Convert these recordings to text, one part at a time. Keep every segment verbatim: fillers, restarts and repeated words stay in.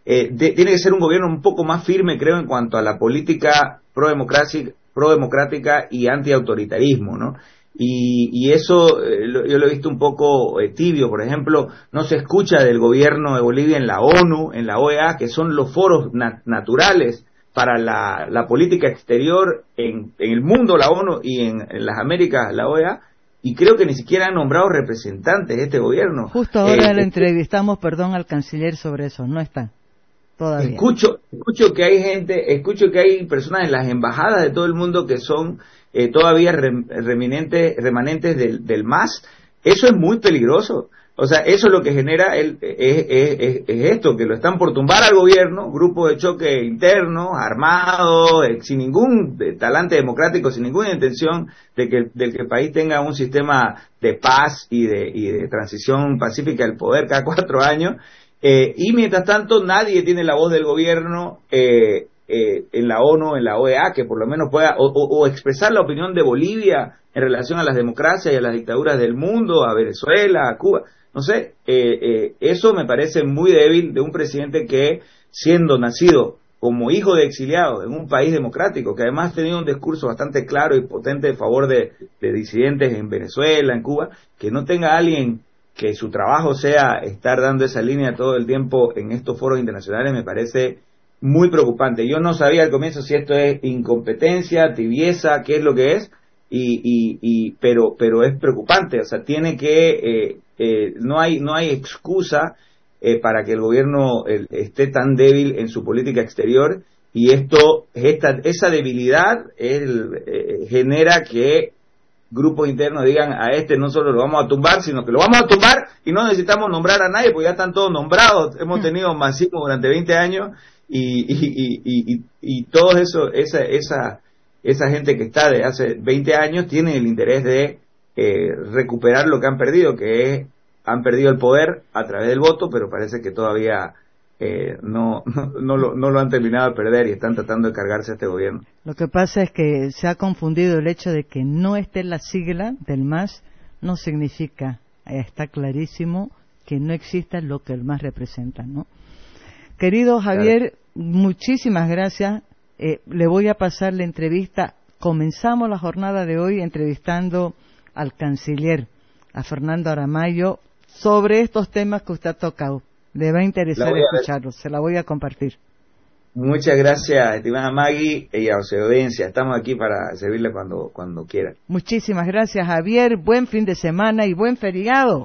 eh, de, tiene que ser un gobierno un poco más firme, creo, en cuanto a la política pro-democrática, pro-democrática y anti-autoritarismo, ¿no? Y, y eso eh, lo, yo lo he visto un poco eh, tibio. Por ejemplo, no se escucha del gobierno de Bolivia en la ONU, en la O E A, que son los foros nat- naturales para la, la política exterior en, en el mundo, la ONU, y en, en las Américas, la O E A, y creo que ni siquiera han nombrado representantes de este gobierno. Justo ahora eh, le entrevistamos, perdón, al canciller sobre eso, no está todavía. Escucho, escucho que hay gente, escucho que hay personas en las embajadas de todo el mundo que son eh, todavía rem, remanentes, remanentes del, del M A S. Eso es muy peligroso. O sea, eso es lo que genera el, es, es, es, es esto, que lo están por tumbar al gobierno, grupos de choque internos, armados, eh, sin ningún talante democrático, sin ninguna intención de que, de que el país tenga un sistema de paz y de, y de transición pacífica del poder cada cuatro años. Eh, y mientras tanto nadie tiene la voz del gobierno eh, eh, en la ONU, en la O E A, que por lo menos pueda o, o, o expresar la opinión de Bolivia en relación a las democracias y a las dictaduras del mundo, a Venezuela, a Cuba. No sé, eh, eh, eso me parece muy débil de un presidente que, siendo nacido como hijo de exiliado en un país democrático, que además ha tenido un discurso bastante claro y potente a favor de, de disidentes en Venezuela, en Cuba, que no tenga alguien que su trabajo sea estar dando esa línea todo el tiempo en estos foros internacionales, me parece muy preocupante. Yo no sabía al comienzo si esto es incompetencia, tibieza, qué es lo que es, y, y, y pero pero es preocupante. O sea, tiene que eh, eh, no hay no hay excusa eh, para que el gobierno eh, esté tan débil en su política exterior, y esto esta esa debilidad el, eh, genera que grupos internos digan: a este no solo lo vamos a tumbar, sino que lo vamos a tumbar y no necesitamos nombrar a nadie, porque ya están todos nombrados. Hemos tenido masismo durante veinte años y y y y, y, y todo eso, esa esa esa gente que está de hace veinte años tiene el interés de eh, recuperar lo que han perdido, que es, han perdido el poder a través del voto, pero parece que todavía Eh, no, no, no, lo, no lo han terminado de perder y están tratando de cargarse a este gobierno. Lo que pasa es que se ha confundido el hecho de que no esté la sigla del M A S, no significa, está clarísimo, que no exista lo que el M A S representa, ¿no? Querido Javier, claro, muchísimas gracias. Eh, le voy a pasar la entrevista. Comenzamos la jornada de hoy entrevistando al canciller, a Fernando Aramayo, sobre estos temas que usted ha tocado. Le va a interesar escucharlo, se la voy a compartir. Muchas gracias, estimada Maggie, y a su audiencia. Estamos aquí para servirle cuando, cuando quiera. Muchísimas gracias, Javier. Buen fin de semana y buen feriado.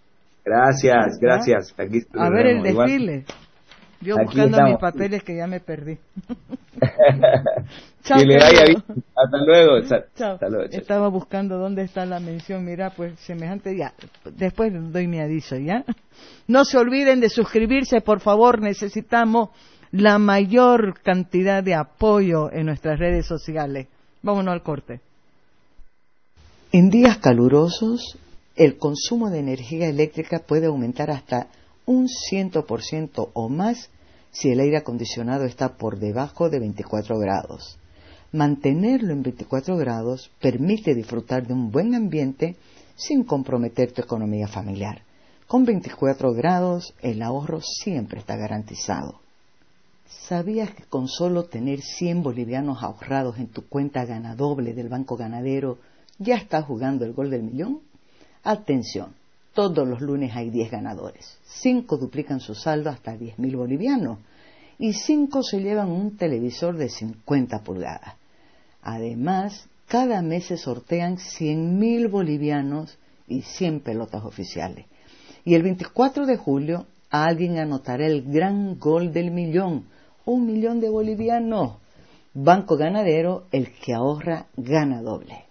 Gracias, gracias. Aquí a ver el desfile. Igual. Yo aquí buscando estamos. Mis papeles que ya me perdí. Chao, que le vaya bien. Hasta luego. Chao. Hasta luego. Chao. Estaba buscando dónde está la mención. Mira, pues semejante ya. Después doy mi aviso, ¿ya? No se olviden de suscribirse, por favor. Necesitamos la mayor cantidad de apoyo en nuestras redes sociales. Vámonos al corte. En días calurosos, el consumo de energía eléctrica puede aumentar hasta un cien por ciento o más si el aire acondicionado está por debajo de veinticuatro grados. Mantenerlo en veinticuatro grados permite disfrutar de un buen ambiente sin comprometer tu economía familiar. Con veinticuatro grados el ahorro siempre está garantizado. ¿Sabías que con solo tener cien bolivianos ahorrados en tu cuenta Ganadoble del Banco Ganadero ya estás jugando el gol del millón? Atención. Todos los lunes hay diez ganadores. cinco duplican su saldo hasta diez mil bolivianos y cinco se llevan un televisor de cincuenta pulgadas. Además, cada mes se sortean cien mil bolivianos y cien pelotas oficiales. Y el veinticuatro de julio alguien anotará el gran gol del millón, un millón de bolivianos. Banco Ganadero, el que ahorra gana doble.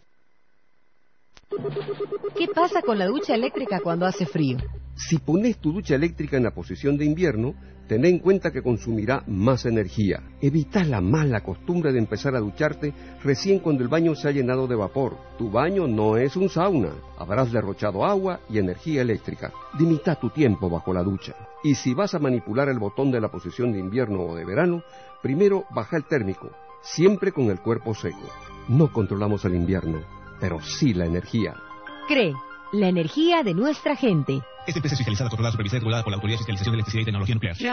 ¿Qué pasa con la ducha eléctrica cuando hace frío? Si pones tu ducha eléctrica en la posición de invierno, ten en cuenta que consumirá más energía. Evita la mala costumbre de empezar a ducharte recién cuando el baño se ha llenado de vapor. Tu baño no es un sauna. Habrás derrochado agua y energía eléctrica. Limita tu tiempo bajo la ducha. Y si vas a manipular el botón de la posición de invierno o de verano, primero baja el térmico, siempre con el cuerpo seco. No controlamos el invierno, pero sí la energía. C R E, la energía de nuestra gente. S P C fiscalizada, controlada, supervisada y regulada por la Autoridad de Fiscalización de Electricidad y Tecnología Nuclear.